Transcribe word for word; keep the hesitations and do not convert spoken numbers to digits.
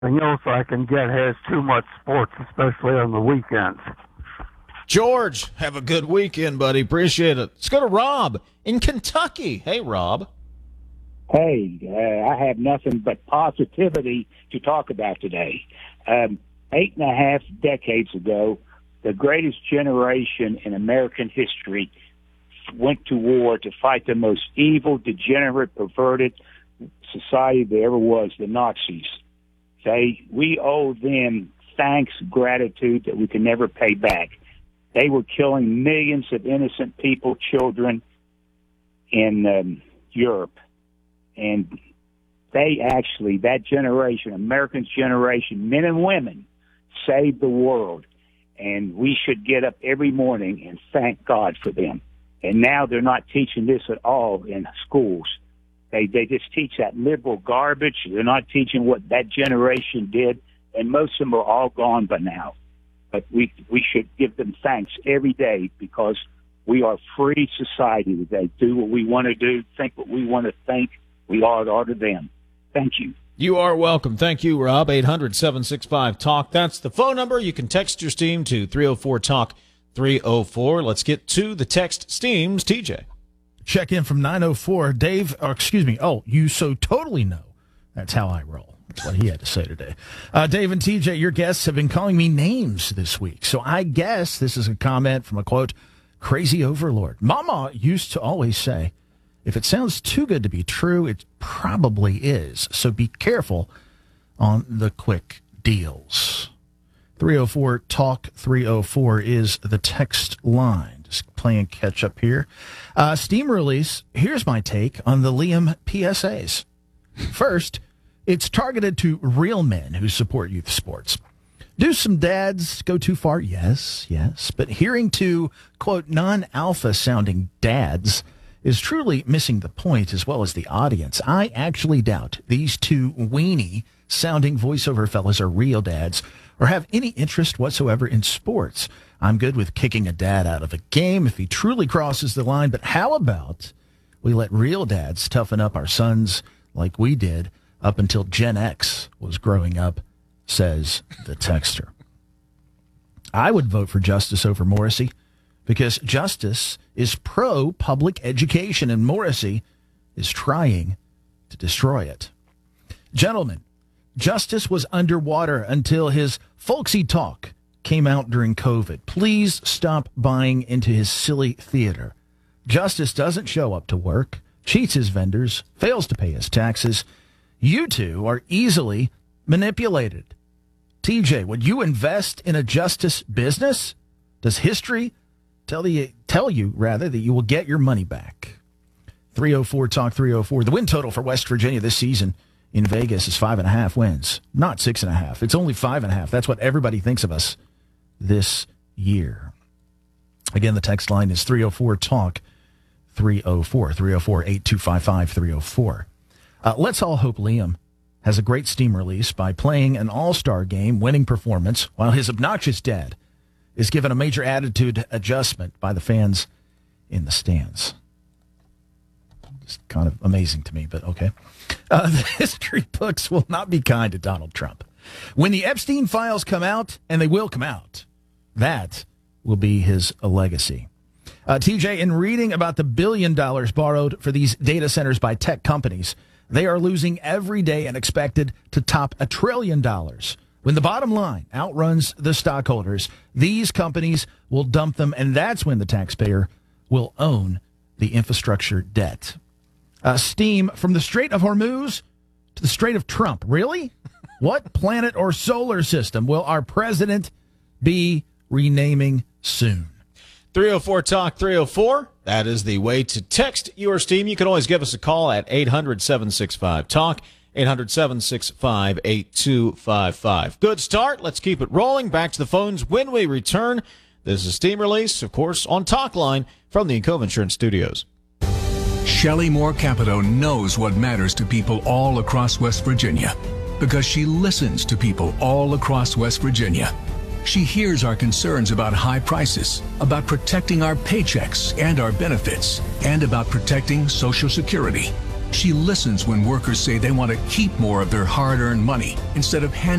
Anything else I can get has too much sports, especially on the weekends. George, have a good weekend, buddy. Appreciate it. Let's go to Rob in Kentucky. Hey, Rob. Hey, uh, I have nothing but positivity to talk about today. Um, eight and a half decades ago, the greatest generation in American history went to war to fight the most evil, degenerate, perverted society there ever was, the Nazis. They, we owe them thanks, gratitude that we can never pay back. They were killing millions of innocent people, children, in um, Europe. And they actually, that generation, Americans' generation, men and women, saved the world. And we should get up every morning and thank God for them. And now they're not teaching this at all in schools. They they just teach that liberal garbage. They're not teaching what that generation did. And most of them are all gone by now. But we we should give them thanks every day because we are a free society today. Do what we want to do, think what we want to think. We owe it all to them. Thank you. You are welcome. Thank you, Rob. eight hundred, seven six five, talk. That's the phone number. You can text your Steam to three oh four talk three oh four. Let's get to the text Steams. T J. Check in from nine oh four. Dave, or excuse me. Oh, you so totally know. That's how I roll. That's what he had to say today. Uh, Dave and T J, your guests have been calling me names this week. So I guess this is a comment from a, quote, crazy overlord. Mama used to always say, if it sounds too good to be true, it probably is. So be careful on the quick deals. three oh four talk three oh four is the text line. Just playing catch up here. Uh, Steam release. Here's my take on the Liam P S As. First, it's targeted to real men who support youth sports. Do some dads go too far? Yes, yes. But hearing two, quote, non-alpha sounding dads is truly missing the point as well as the audience. I actually doubt these two weenie sounding voiceover fellas are real dads or have any interest whatsoever in sports. I'm good with kicking a dad out of a game if he truly crosses the line, but how about we let real dads toughen up our sons like we did up until Gen X was growing up, says the texter. I would vote for Justice over Morrissey because Justice is pro-public education and Morrissey is trying to destroy it. Gentlemen, Justice was underwater until his folksy talk came out during COVID. Please stop buying into his silly theater. Justice doesn't show up to work, cheats his vendors, fails to pay his taxes. You two are easily manipulated. T J, would you invest in a justice business? Does history tell you, tell you rather, that you will get your money back? three oh four talk three oh four. The win total for West Virginia this season in Vegas is five and a half wins, not six and a half. It's only five and a half. That's what everybody thinks of us this year. Again, the text line is three oh four talk three oh four, three oh four, eight two five five, three oh four. Uh, let's all hope Liam has a great Steam release by playing an all-star game winning performance while his obnoxious dad is given a major attitude adjustment by the fans in the stands. It's kind of amazing to me, but okay. Uh, the history books will not be kind to Donald Trump. When the Epstein files come out, and they will come out, that will be his legacy. Uh, T J, in reading about the billion dollars borrowed for these data centers by tech companies, they are losing every day and expected to top a trillion dollars. When the bottom line outruns the stockholders, these companies will dump them, and that's when the taxpayer will own the infrastructure debt. Uh, steam from the Strait of Hormuz to the Strait of Trump. Really? What planet or solar system will our president be renaming soon? three oh four talk three oh four. That is the way to text your Steam. You can always give us a call at eight hundred, seven six five, talk, eight hundred, seven six five, eight two five five. Good start. Let's keep it rolling. Back to the phones when we return. This is Steam Release, of course, on Talk Line from the Encova Insurance Studios. Shelley Moore Capito knows what matters to people all across West Virginia because she listens to people all across West Virginia. She hears our concerns about high prices, about protecting our paychecks and our benefits, and about protecting Social Security. She listens when workers say they want to keep more of their hard-earned money instead of handing